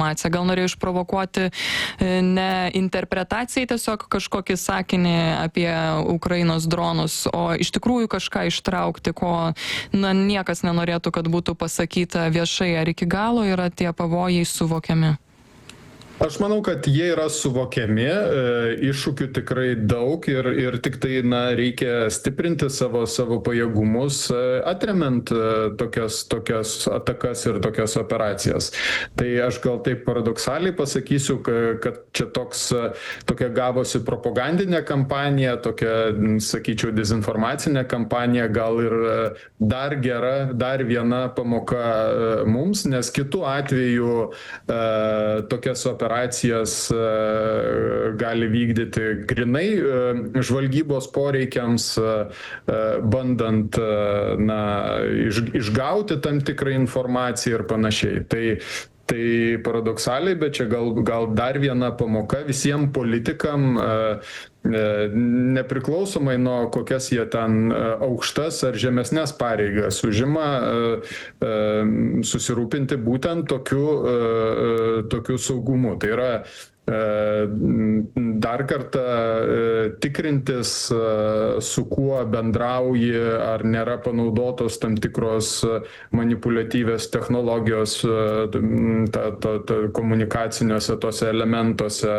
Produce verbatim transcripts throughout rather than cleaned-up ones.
gal norėjo išprovokuoti ne interpretacijai tiesiog kažkokį sakinį apie Ukrainos dronus, o iš tikrųjų kažką ištraukti, ko na, niekas nenorėtų, kad būtų pasakyta viešai, ar iki galo yra tie pavojai suvokiami? Aš manau, kad jie yra suvokiami, iššūkių tikrai daug ir, ir tik tai na, reikia stiprinti savo, savo pajėgumus, atremiant tokias, tokias atakas ir tokias operacijas. Tai aš gal taip paradoksaliai pasakysiu, kad čia toks, tokia gavosi propagandinė kampanija, tokia, sakyčiau, dezinformacinė kampanija, gal ir dar gera, dar viena pamoka mums, nes kitų atveju tokias operacijas operacijas gali vykdyti grinai žvalgybos poreikiams, bandant na, iš, išgauti tam tikrą informaciją ir panašiai. Tai Tai paradoksaliai, bet čia gal, gal dar viena pamoka visiems politikam, nepriklausomai nuo kokias jie ten aukštas ar žemesnės pareigas užima, susirūpinti būtent tokiu, tokiu saugumu. Tai yra dar kartą tikrintis, su kuo bendrauji, ar nėra panaudotos tam tikros manipuliatyvės technologijos ta, ta, ta, komunikaciniuose tose elementuose.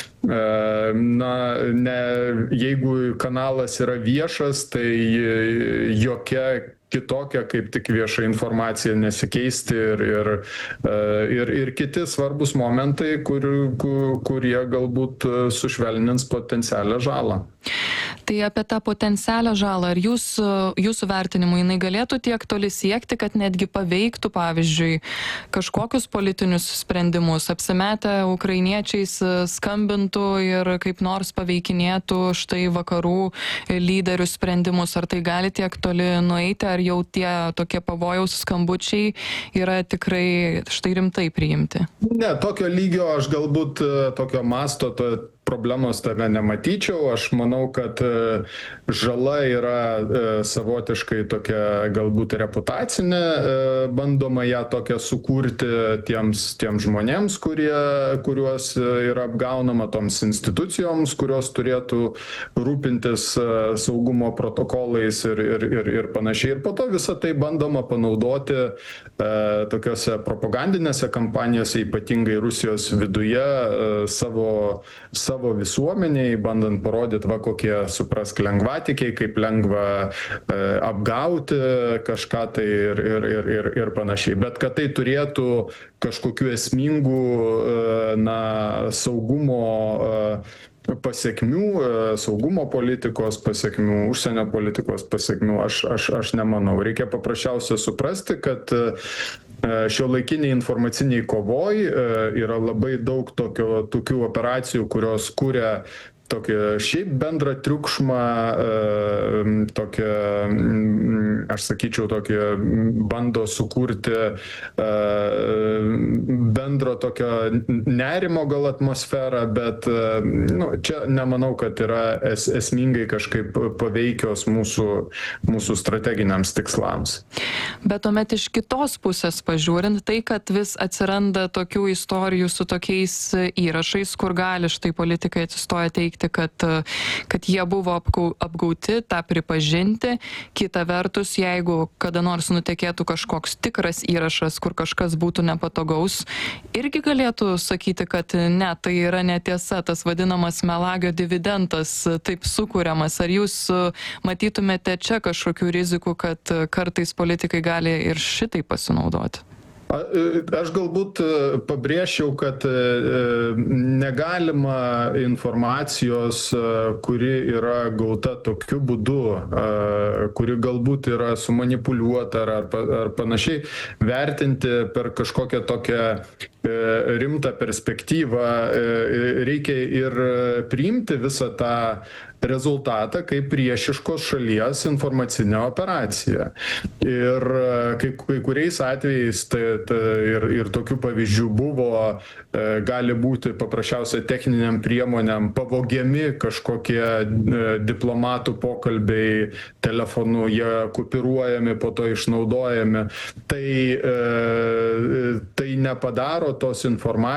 Na, ne, jeigu kanalas yra viešas, tai jokia kitokia kaip tik vieša informacija nesikeisti ir, ir, ir, ir kiti svarbus momentai, kur, kur, kurie galbūt sušvelnins potencialią žalą. Tai apie tą potencialią žalą, ar jūs, jūsų vertinimu jinai galėtų tiek toli siekti, kad netgi paveiktų, pavyzdžiui, kažkokius politinius sprendimus, apsimetę ukrainiečiais skambintų ir kaip nors paveikinėtų štai vakarų lyderių sprendimus, ar tai gali tiek toli nueiti, ar jau tie tokie pavojaus skambučiai yra tikrai štai rimtai priimti? Ne, tokio lygio aš galbūt tokio masto to problemos tame nematyčiau. Aš manau, kad žala yra savotiškai tokia galbūt reputacinė, bandoma ją tokią sukurti tiems, tiems žmonėms, kurie, kuriuos yra apgaunama, toms institucijoms, kurios turėtų rūpintis saugumo protokolais ir, ir, ir, ir panašiai. Ir po to visą tai bandoma panaudoti tokiose propagandinėse kampanijose, ypatingai Rusijos viduje, savo, savo savo visuomeniai, bandant parodyti, va, kokie, suprask, lengvatikiai, kaip lengva e, apgauti kažką tai ir, ir, ir, ir, ir panašiai. Bet kad tai turėtų kažkokių esmingų e, na, saugumo e, pasiekmių, saugumo politikos pasiekmių, užsienio politikos pasiekmių, aš, aš, aš nemanau. Reikia paprasčiausiai suprasti, kad šiuolaikiniai informaciniai kovoj yra labai daug tokio, tokių operacijų, kurios kuria tokį šiaip bendrą triukšmą, tokią, aš sakyčiau, tokį bando sukurti bendro tokio nerimo gal atmosferą, bet nu, čia nemanau, kad yra es, esmingai kažkaip paveikios mūsų, mūsų strateginiams tikslams. Bet tuomet iš kitos pusės pažiūrint, tai, kad vis atsiranda tokių istorijų su tokiais įrašais, kur gali štai politikai atsistoja teikti, kad, kad jie buvo apgauti, tą pripažinti. Kita vertus, jeigu kada nors nutekėtų kažkoks tikras įrašas, kur kažkas būtų nepatogaus, irgi galėtų sakyti, kad ne, tai yra netiesa, tas vadinamas melagio dividendas taip sukūriamas. Ar jūs matytumėte čia kažkokių rizikų, kad kartais politikai gali ir šitai pasinaudoti? Aš galbūt pabrėžčiau, kad negalima informacijos, kuri yra gauta tokiu būdu, kuri galbūt yra sumanipuliuota ar, ar panašiai, vertinti per kažkokią tokią rimtą perspektyvą. Reikia ir priimti visą tą rezultatą kaip priešiškos šalies informacinę operaciją. Ir kai, kai kuriais atvejais tai, tai ir, ir tokių pavyzdžių buvo, gali būti paprasčiausiai techniniam priemonėm pavogiami kažkokie diplomatų pokalbiai telefonu, jie kupiruojami, po to išnaudojami. Tai, tai nepadaro tos informacijos